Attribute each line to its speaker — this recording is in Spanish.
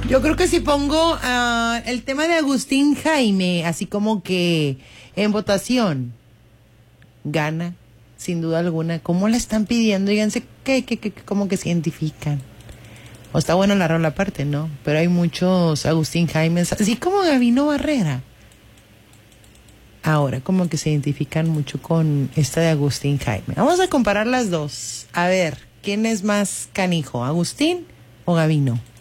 Speaker 1: Yo creo que si pongo el tema de Agustín Jaime, así como que en votación, gana, sin duda alguna. ¿Cómo la están pidiendo? Díganse que como que se identifican. O está buena la rola aparte, ¿no? Pero hay muchos Agustín Jaimes, así como Gabino Barrera. Ahora, como que se identifican mucho con esta de Agustín Jaime. Vamos a comparar las dos. A ver, ¿quién es más canijo, Agustín o Gabino?